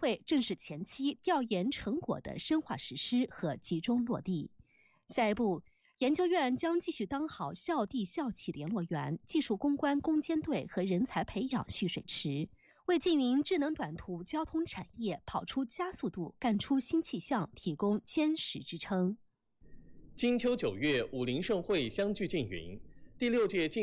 会正是前期调研成果的深化实施和集中落地。下一步，研究院将继续当好校地校企联络员、技术攻关攻坚队和人才培养蓄水池，为经营智能短途交通产业跑出加速度、干出新气象提供坚实支撑。 金秋9月，武林盛会相聚缙云，第6届